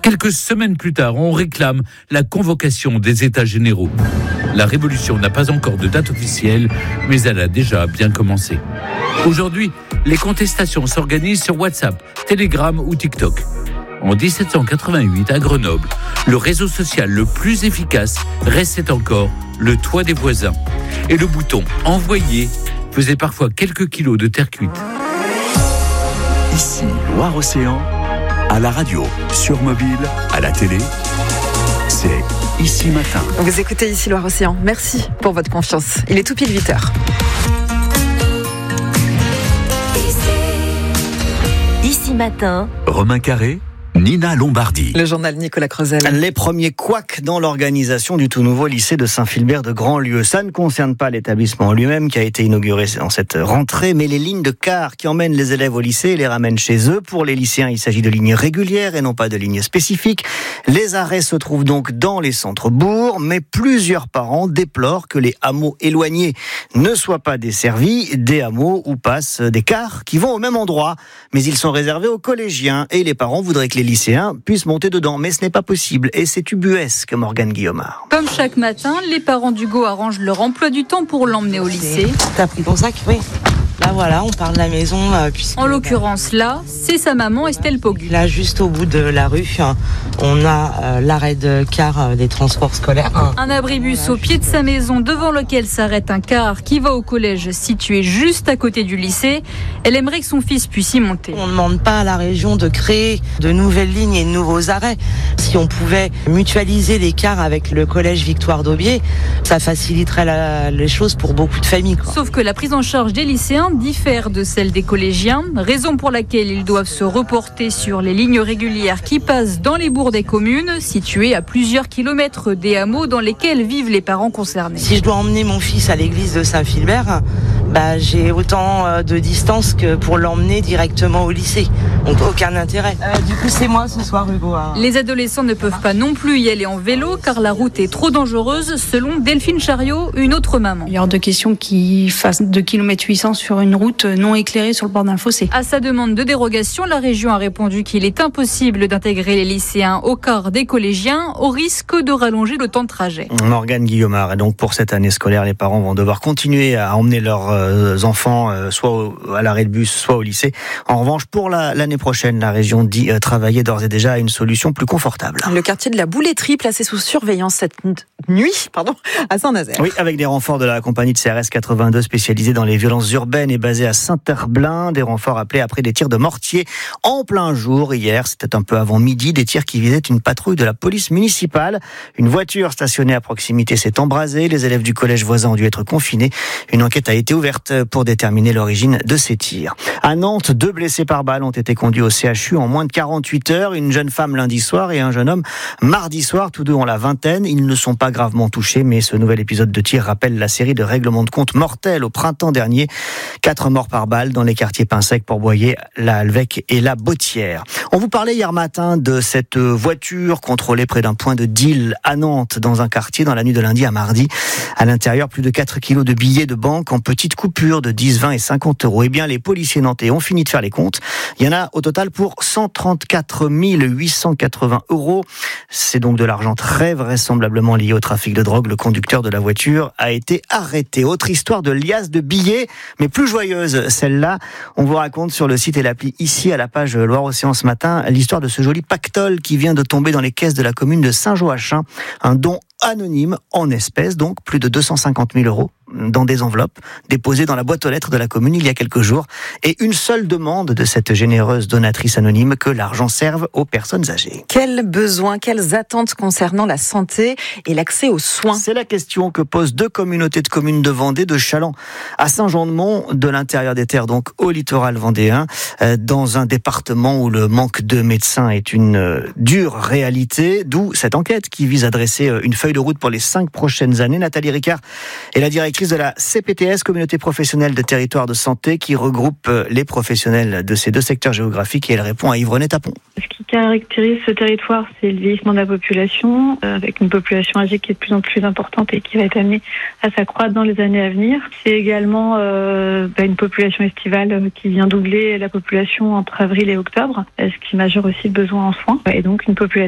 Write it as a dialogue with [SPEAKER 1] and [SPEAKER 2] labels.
[SPEAKER 1] Quelques semaines plus tard, on réclame la convocation des États généraux. La révolution n'a pas encore de date officielle, mais elle a déjà bien commencé. Aujourd'hui, les contestations s'organisent sur WhatsApp, Telegram ou TikTok. En 1788, à Grenoble, le réseau social le plus efficace restait encore le toit des voisins. Et le bouton « Envoyer » faisait parfois quelques kilos de terre cuite.
[SPEAKER 2] Ici, Loire-Océan, à la radio, sur mobile, à la télé, c'est Ici Matin.
[SPEAKER 3] Vous écoutez Ici Loire-Océan. Merci pour votre confiance. Il est tout pile 8h.
[SPEAKER 4] Ici Matin.
[SPEAKER 2] Romain Carré, Nina Lombardi.
[SPEAKER 3] Le journal Nicolas Creusel.
[SPEAKER 5] Les premiers couacs dans l'organisation du tout nouveau lycée de Saint-Philbert de Grandlieu. Ça ne concerne pas l'établissement lui-même qui a été inauguré en cette rentrée, mais les lignes de car qui emmènent les élèves au lycée et les ramènent chez eux. Pour les lycéens, il s'agit de lignes régulières et non pas de lignes spécifiques. Les arrêts se trouvent donc dans les centres-bourgs, mais plusieurs parents déplorent que les hameaux éloignés ne soient pas desservis, des hameaux où passent des cars qui vont au même endroit. Mais ils sont réservés aux collégiens et les parents voudraient que les lycéens puissent monter dedans, mais ce n'est pas possible et c'est ubuesque, Morgane Guillaumard.
[SPEAKER 6] Comme chaque matin, les parents d'Hugo arrangent leur emploi du temps pour l'emmener au lycée.
[SPEAKER 7] T'as pris ton sac? Oui. Là voilà, on part de la maison.
[SPEAKER 6] En l'occurrence là, c'est sa maman Estelle Pogu.
[SPEAKER 7] Là, juste au bout de la rue, on a l'arrêt de car des transports scolaires.
[SPEAKER 6] Un abribus au pied de sa maison devant lequel s'arrête un car qui va au collège situé juste à côté du lycée. Elle aimerait que son fils puisse y monter.
[SPEAKER 7] On ne demande pas à la région de créer de nouvelles lignes et de nouveaux arrêts. Si on pouvait mutualiser les cars avec le collège Victoire d'Aubier, ça faciliterait les choses pour beaucoup de familles.
[SPEAKER 6] Sauf que la prise en charge des lycéens diffère de celle des collégiens, raison pour laquelle ils doivent se reporter sur les lignes régulières qui passent dans les bourgs des communes, situées à plusieurs kilomètres des hameaux dans lesquels vivent les parents concernés.
[SPEAKER 7] Si je dois emmener mon fils à l'église de Saint-Philbert, j'ai autant de distance que pour l'emmener directement au lycée. Donc aucun intérêt. Du coup, c'est moi ce soir, Hugo.
[SPEAKER 6] Les adolescents ne peuvent pas non plus y aller en vélo car la route est trop dangereuse, selon Delphine Chariot, une autre maman.
[SPEAKER 8] Il y a hors de question qu'ils fassent 2,8 km sur une route non éclairée sur le bord d'un fossé.
[SPEAKER 6] À sa demande de dérogation, la région a répondu qu'il est impossible d'intégrer les lycéens au quart des collégiens au risque de rallonger le temps de trajet.
[SPEAKER 5] Morgane Guillaumard. Et donc pour cette année scolaire, les parents vont devoir continuer à emmener leurs enfants soit à l'arrêt de bus, soit au lycée. En revanche, pour l'année prochaine, la région dit travailler d'ores et déjà à une solution plus confortable.
[SPEAKER 3] Le quartier de la Bouletterie placé sous surveillance cette nuit à Saint-Nazaire.
[SPEAKER 5] Oui, avec des renforts de la compagnie de CRS 82 spécialisée dans les violences urbaines et basée à Saint-Herblain. Des renforts appelés après des tirs de mortier en plein jour. Hier, c'était un peu avant midi, des tirs qui visaient une patrouille de la police municipale. Une voiture stationnée à proximité s'est embrasée. Les élèves du collège voisin ont dû être confinés. Une enquête a été ouverte pour déterminer l'origine de ces tirs. À Nantes, 2 blessés par balle ont été conduits au CHU en moins de 48 heures. Une jeune femme lundi soir et un jeune homme mardi soir. Tous deux ont la vingtaine. Ils ne sont pas gravement touchés, mais ce nouvel épisode de tir rappelle la série de règlements de compte mortels au printemps dernier. 4 morts par balle dans les quartiers Pinsec, Port-Boyer, la Halvec et la Bottière. On vous parlait hier matin de cette voiture contrôlée près d'un point de deal à Nantes, dans un quartier, dans la nuit de lundi à mardi. À l'intérieur, plus de 4 kilos de billets de banque en petites coupures de 10, 20 et 50 euros. Eh bien, les policiers nantais ont fini de faire les comptes. Il y en a au total pour 134 880 euros. C'est donc de l'argent très vraisemblablement lié au trafic de drogue. Le conducteur de la voiture a été arrêté. Autre histoire de liasse de billets, mais plus joyeuse, celle-là. On vous raconte sur le site et l'appli ici à la page Loire-Océan ce matin l'histoire de ce joli pactole qui vient de tomber dans les caisses de la commune de Saint-Joachim. Un don anonyme en espèces, donc plus de 250 000 euros dans des enveloppes déposées dans la boîte aux lettres de la commune il y a quelques jours. Et une seule demande de cette généreuse donatrice anonyme, que l'argent serve aux personnes âgées.
[SPEAKER 3] Quels besoins, quelles attentes concernant la santé et l'accès aux soins?
[SPEAKER 5] C'est la question que posent 2 communautés de communes de Vendée, de Chaland à Saint-Jean-de-Mont, de l'intérieur des terres, donc au littoral vendéen, dans un département où le manque de médecins est une dure réalité, d'où cette enquête qui vise à dresser une feuille de route pour les 5 prochaines années. Nathalie Ricard est la directrice de la CPTS, Communauté professionnelle de territoire de santé, qui regroupe les professionnels de ces 2 secteurs géographiques, et elle répond à Yvonne Tapon.
[SPEAKER 9] Ce qui caractérise ce territoire, c'est le vieillissement de la population, avec une population âgée qui est de plus en plus importante et qui va être amenée à s'accroître dans les années à venir. C'est également une population estivale qui vient doubler la population entre avril et octobre, ce qui majeure aussi le besoin en soins, et donc une population